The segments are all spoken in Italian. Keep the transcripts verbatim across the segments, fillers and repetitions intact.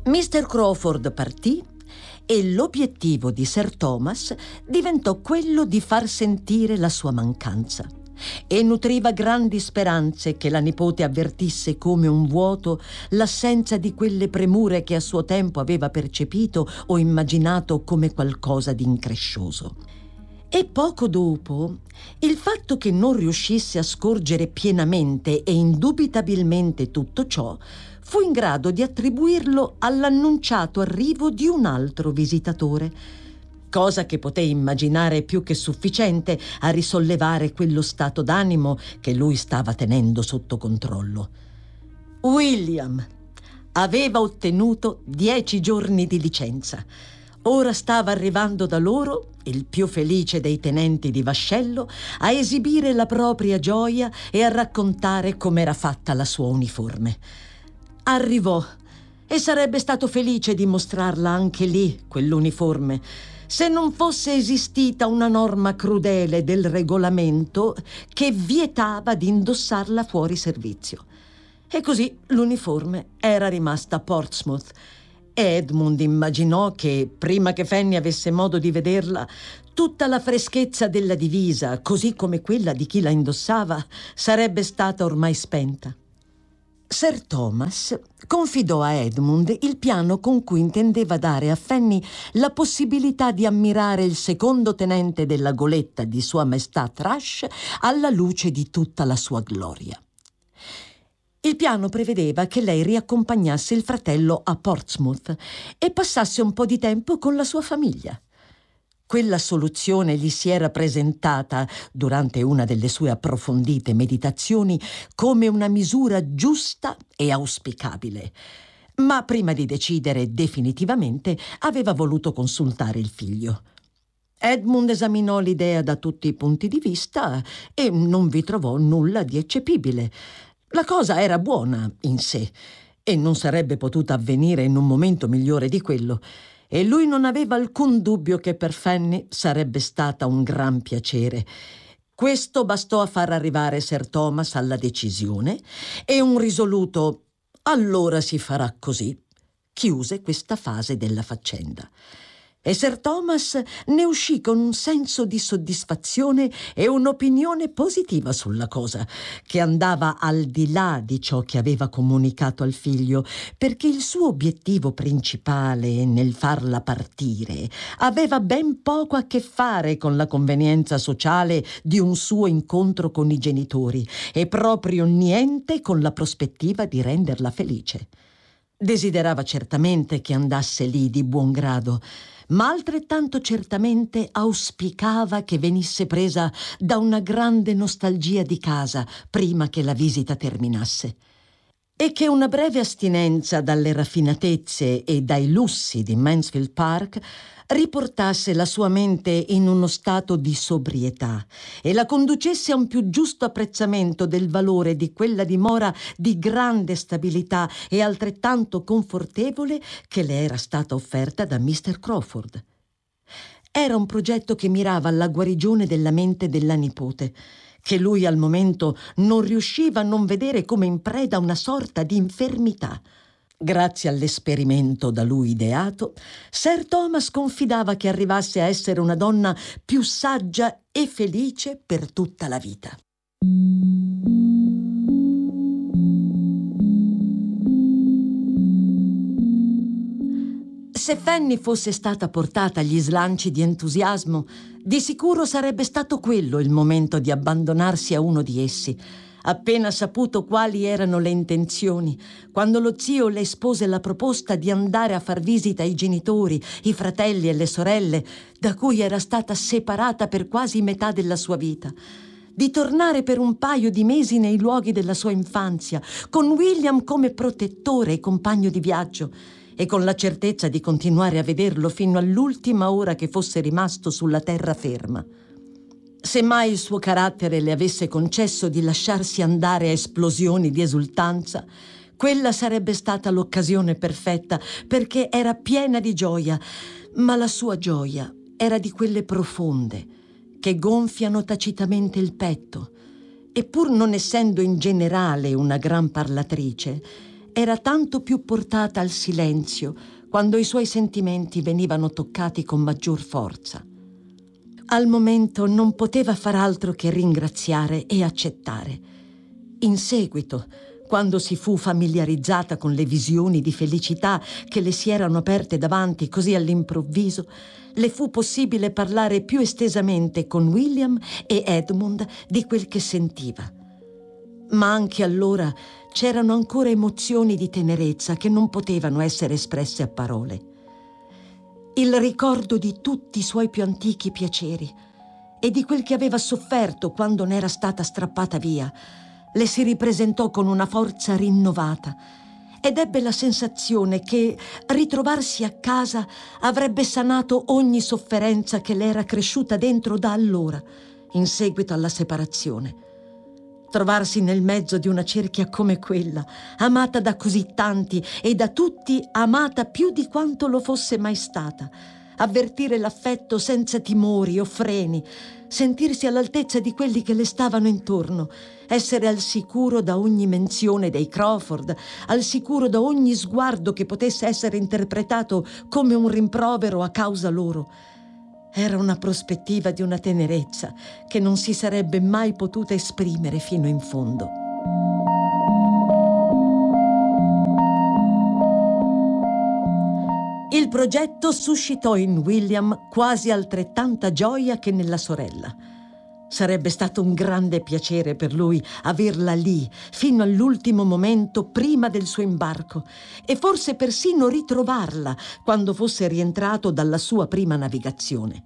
mister Crawford partì e l'obiettivo di Sir Thomas diventò quello di far sentire la sua mancanza e nutriva grandi speranze che la nipote avvertisse come un vuoto l'assenza di quelle premure che a suo tempo aveva percepito o immaginato come qualcosa di increscioso. E poco dopo, il fatto che non riuscisse a scorgere pienamente e indubitabilmente tutto ciò fu in grado di attribuirlo all'annunciato arrivo di un altro visitatore, cosa che poté immaginare più che sufficiente a risollevare quello stato d'animo che lui stava tenendo sotto controllo. William aveva ottenuto dieci giorni di licenza. Ora stava arrivando da loro, il più felice dei tenenti di vascello, a esibire la propria gioia e a raccontare com'era fatta la sua uniforme. Arrivò e sarebbe stato felice di mostrarla anche lì, quell'uniforme, se non fosse esistita una norma crudele del regolamento che vietava di indossarla fuori servizio. E così l'uniforme era rimasta a Portsmouth. Edmund immaginò che, prima che Fanny avesse modo di vederla, tutta la freschezza della divisa, così come quella di chi la indossava, sarebbe stata ormai spenta. Sir Thomas confidò a Edmund il piano con cui intendeva dare a Fanny la possibilità di ammirare il secondo tenente della goletta di Sua Maestà Thrush alla luce di tutta la sua gloria. Il piano prevedeva che lei riaccompagnasse il fratello a Portsmouth e passasse un po' di tempo con la sua famiglia. Quella soluzione gli si era presentata, durante una delle sue approfondite meditazioni, come una misura giusta e auspicabile. Ma prima di decidere definitivamente aveva voluto consultare il figlio. Edmund esaminò l'idea da tutti i punti di vista e non vi trovò nulla di eccepibile. La cosa era buona in sé e non sarebbe potuta avvenire in un momento migliore di quello. E lui non aveva alcun dubbio che per Fanny sarebbe stata un gran piacere. Questo bastò a far arrivare Sir Thomas alla decisione e un risoluto «allora si farà così» chiuse questa fase della faccenda. E Sir Thomas ne uscì con un senso di soddisfazione e un'opinione positiva sulla cosa, che andava al di là di ciò che aveva comunicato al figlio, perché il suo obiettivo principale nel farla partire aveva ben poco a che fare con la convenienza sociale di un suo incontro con i genitori e proprio niente con la prospettiva di renderla felice. Desiderava certamente che andasse lì di buon grado, ma altrettanto certamente auspicava che venisse presa da una grande nostalgia di casa prima che la visita terminasse e che una breve astinenza dalle raffinatezze e dai lussi di Mansfield Park riportasse la sua mente in uno stato di sobrietà e la conducesse a un più giusto apprezzamento del valore di quella dimora di grande stabilità e altrettanto confortevole che le era stata offerta da mister Crawford. Era un progetto che mirava alla guarigione della mente della nipote, che lui al momento non riusciva a non vedere come in preda a una sorta di infermità. Grazie all'esperimento da lui ideato, Sir Thomas confidava che arrivasse a essere una donna più saggia e felice per tutta la vita. Se Fanny fosse stata portata agli slanci di entusiasmo, di sicuro sarebbe stato quello il momento di abbandonarsi a uno di essi. Appena saputo quali erano le intenzioni, quando lo zio le espose la proposta di andare a far visita ai genitori, i fratelli e le sorelle, da cui era stata separata per quasi metà della sua vita, di tornare per un paio di mesi nei luoghi della sua infanzia, con William come protettore e compagno di viaggio, e con la certezza di continuare a vederlo fino all'ultima ora che fosse rimasto sulla terraferma. Se mai il suo carattere le avesse concesso di lasciarsi andare a esplosioni di esultanza, quella sarebbe stata l'occasione perfetta, perché era piena di gioia, ma la sua gioia era di quelle profonde, che gonfiano tacitamente il petto, e pur non essendo in generale una gran parlatrice, era tanto più portata al silenzio quando i suoi sentimenti venivano toccati con maggior forza. Al momento non poteva far altro che ringraziare e accettare. In seguito, quando si fu familiarizzata con le visioni di felicità che le si erano aperte davanti così all'improvviso, le fu possibile parlare più estesamente con William e Edmund di quel che sentiva. Ma anche allora c'erano ancora emozioni di tenerezza che non potevano essere espresse a parole. Il ricordo di tutti i suoi più antichi piaceri e di quel che aveva sofferto quando n'era stata strappata via le si ripresentò con una forza rinnovata ed ebbe la sensazione che ritrovarsi a casa avrebbe sanato ogni sofferenza che le era cresciuta dentro da allora, in seguito alla separazione. Trovarsi nel mezzo di una cerchia come quella, amata da così tanti e da tutti amata più di quanto lo fosse mai stata, avvertire l'affetto senza timori o freni, sentirsi all'altezza di quelli che le stavano intorno, essere al sicuro da ogni menzione dei Crawford, al sicuro da ogni sguardo che potesse essere interpretato come un rimprovero a causa loro. Era una prospettiva di una tenerezza che non si sarebbe mai potuta esprimere fino in fondo. Il progetto suscitò in William quasi altrettanta gioia che nella sorella. Sarebbe stato un grande piacere per lui averla lì fino all'ultimo momento prima del suo imbarco e forse persino ritrovarla quando fosse rientrato dalla sua prima navigazione.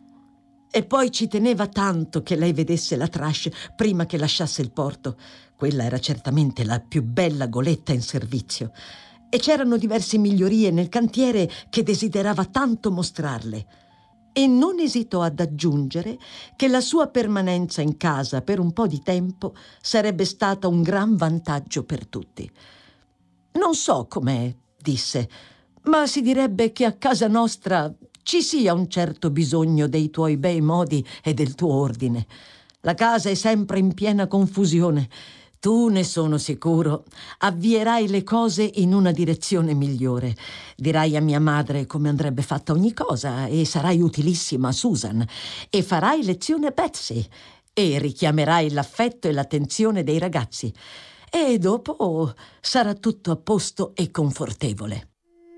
E poi ci teneva tanto che lei vedesse la Thrush prima che lasciasse il porto. Quella era certamente la più bella goletta in servizio. E c'erano diverse migliorie nel cantiere che desiderava tanto mostrarle. E non esitò ad aggiungere che la sua permanenza in casa per un po' di tempo sarebbe stata un gran vantaggio per tutti. «Non so com'è», disse, «ma si direbbe che a casa nostra ci sia un certo bisogno dei tuoi bei modi e del tuo ordine. La casa è sempre in piena confusione. Tu, ne sono sicuro, avvierai le cose in una direzione migliore. Dirai a mia madre come andrebbe fatta ogni cosa e sarai utilissima a Susan e farai lezione a Betsy e richiamerai l'affetto e l'attenzione dei ragazzi e dopo sarà tutto a posto e confortevole».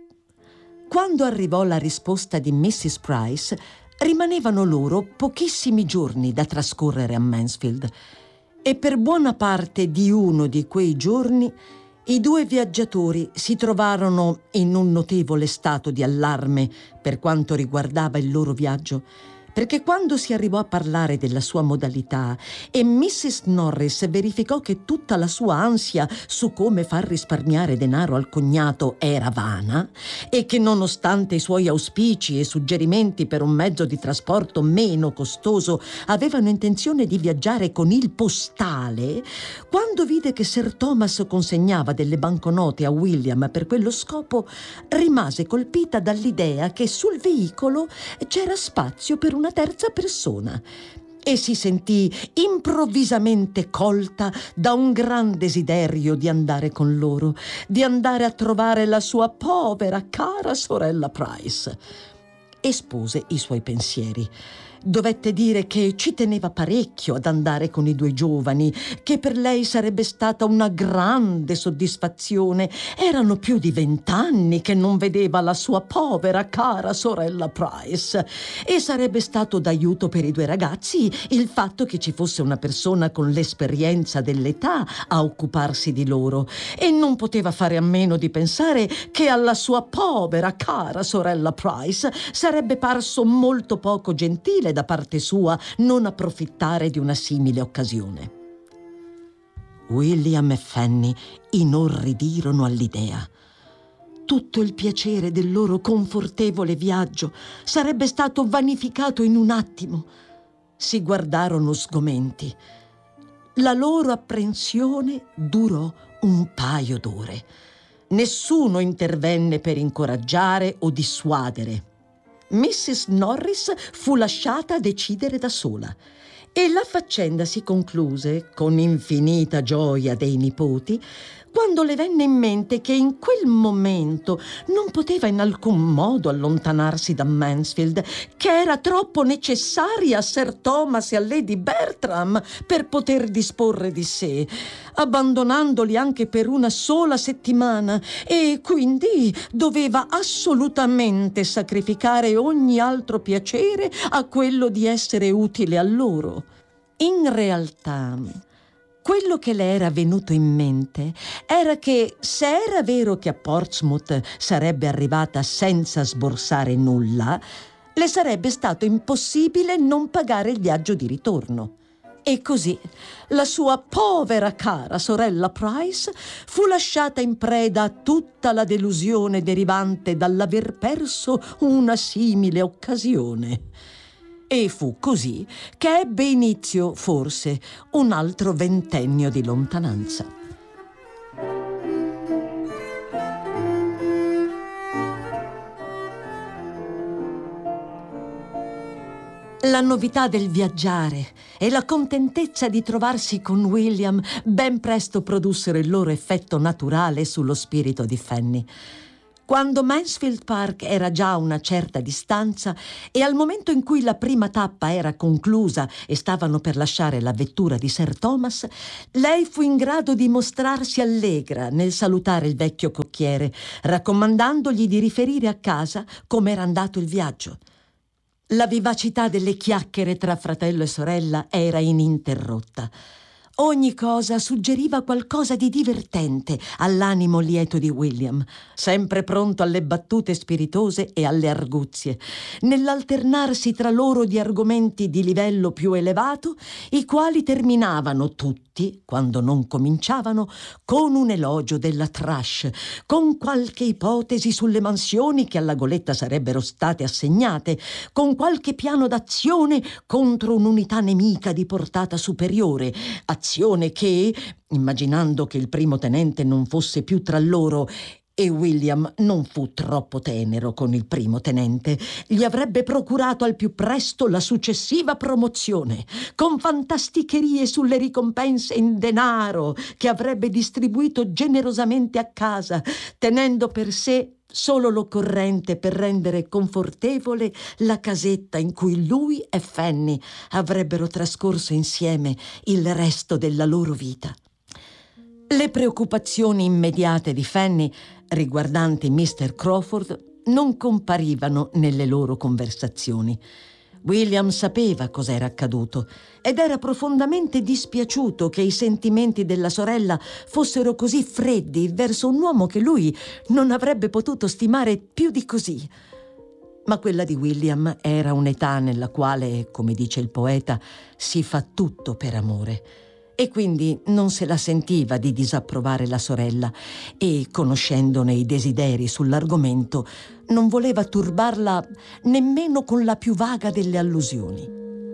Quando arrivò la risposta di missus Price, rimanevano loro pochissimi giorni da trascorrere a Mansfield. E per buona parte di uno di quei giorni i due viaggiatori si trovarono in un notevole stato di allarme per quanto riguardava il loro viaggio, perché quando si arrivò a parlare della sua modalità e missus Norris verificò che tutta la sua ansia su come far risparmiare denaro al cognato era vana e che nonostante i suoi auspici e suggerimenti per un mezzo di trasporto meno costoso avevano intenzione di viaggiare con il postale, quando vide che Sir Thomas consegnava delle banconote a William per quello scopo, rimase colpita dall'idea che sul veicolo c'era spazio per una terza persona e si sentì improvvisamente colta da un gran desiderio di andare con loro, di andare a trovare la sua povera cara sorella Price. Espose i suoi pensieri. Dovette dire che ci teneva parecchio ad andare con i due giovani, che per lei sarebbe stata una grande soddisfazione. Erano più di vent'anni che non vedeva la sua povera cara sorella Price e sarebbe stato d'aiuto per i due ragazzi il fatto che ci fosse una persona con l'esperienza dell'età a occuparsi di loro, e non poteva fare a meno di pensare che alla sua povera cara sorella Price sarebbe parso molto poco gentile da parte sua non approfittare di una simile occasione. William e Fanny inorridirono all'idea. Tutto il piacere del loro confortevole viaggio sarebbe stato vanificato in un attimo. Si guardarono sgomenti. La loro apprensione durò un paio d'ore. Nessuno intervenne per incoraggiare o dissuadere. missus Norris fu lasciata decidere da sola e la faccenda si concluse, con infinita gioia dei nipoti, quando le venne in mente che in quel momento non poteva in alcun modo allontanarsi da Mansfield, che era troppo necessaria a Sir Thomas e a Lady Bertram per poter disporre di sé, abbandonandoli anche per una sola settimana, e quindi doveva assolutamente sacrificare ogni altro piacere a quello di essere utile a loro. In realtà, quello che le era venuto in mente era che, se era vero che a Portsmouth sarebbe arrivata senza sborsare nulla, le sarebbe stato impossibile non pagare il viaggio di ritorno. E così la sua povera cara sorella Price fu lasciata in preda a tutta la delusione derivante dall'aver perso una simile occasione. E fu così che ebbe inizio, forse, un altro ventennio di lontananza. La novità del viaggiare e la contentezza di trovarsi con William ben presto produssero il loro effetto naturale sullo spirito di Fanny. Quando Mansfield Park era già a una certa distanza e al momento in cui la prima tappa era conclusa e stavano per lasciare la vettura di Sir Thomas, lei fu in grado di mostrarsi allegra nel salutare il vecchio cocchiere, raccomandandogli di riferire a casa come era andato il viaggio. La vivacità delle chiacchiere tra fratello e sorella era ininterrotta. Ogni cosa suggeriva qualcosa di divertente all'animo lieto di William, sempre pronto alle battute spiritose e alle arguzie, nell'alternarsi tra loro di argomenti di livello più elevato, i quali terminavano tutti, quando non cominciavano, con un elogio della trash, con qualche ipotesi sulle mansioni che alla Goletta sarebbero state assegnate, con qualche piano d'azione contro un'unità nemica di portata superiore, azione che, immaginando che il primo tenente non fosse più tra loro, e William non fu troppo tenero con il primo tenente, gli avrebbe procurato al più presto la successiva promozione, con fantasticherie sulle ricompense in denaro che avrebbe distribuito generosamente a casa, tenendo per sé solo l'occorrente per rendere confortevole la casetta in cui lui e Fanny avrebbero trascorso insieme il resto della loro vita. Le preoccupazioni immediate di Fanny riguardanti mister Crawford non comparivano nelle loro conversazioni. William sapeva cos'era accaduto ed era profondamente dispiaciuto che i sentimenti della sorella fossero così freddi verso un uomo che lui non avrebbe potuto stimare più di così. Ma quella di William era un'età nella quale, come dice il poeta, si fa tutto per amore. E quindi non se la sentiva di disapprovare la sorella e, conoscendone i desideri sull'argomento, non voleva turbarla nemmeno con la più vaga delle allusioni.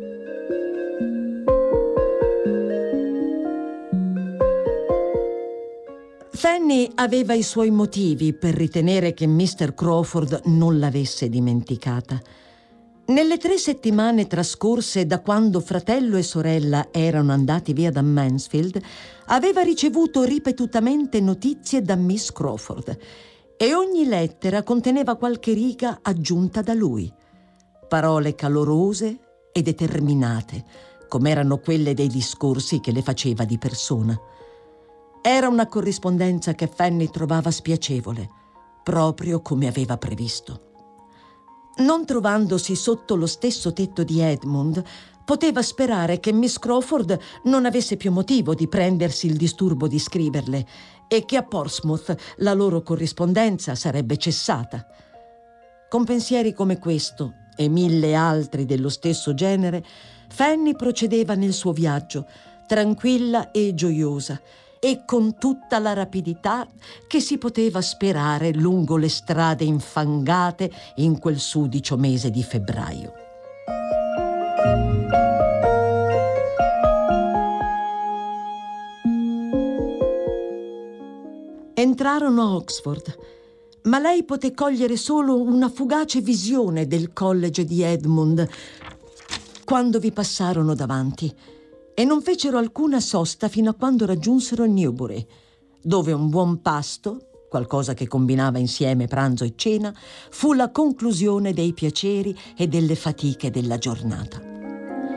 Fanny aveva i suoi motivi per ritenere che mister Crawford non l'avesse dimenticata. Nelle tre settimane trascorse da quando fratello e sorella erano andati via da Mansfield, aveva ricevuto ripetutamente notizie da Miss Crawford e ogni lettera conteneva qualche riga aggiunta da lui. Parole calorose e determinate, come erano quelle dei discorsi che le faceva di persona. Era una corrispondenza che Fanny trovava spiacevole, proprio come aveva previsto. Non trovandosi sotto lo stesso tetto di Edmund, poteva sperare che Miss Crawford non avesse più motivo di prendersi il disturbo di scriverle e che a Portsmouth la loro corrispondenza sarebbe cessata. Con pensieri come questo e mille altri dello stesso genere, Fanny procedeva nel suo viaggio, tranquilla e gioiosa, e con tutta la rapidità che si poteva sperare lungo le strade infangate in quel sudicio mese di febbraio. Entrarono a Oxford, ma lei poté cogliere solo una fugace visione del college di Edmund quando vi passarono davanti, e non fecero alcuna sosta fino a quando raggiunsero Newbury. dove un buon pasto, qualcosa che combinava insieme pranzo e cena, fu la conclusione dei piaceri e delle fatiche della giornata.